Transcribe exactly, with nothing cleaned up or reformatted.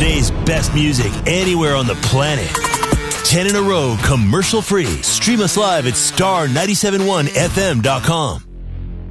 Today's best music anywhere on the planet. ten in a row, commercial free. Stream us live at star nine seven one f m dot com.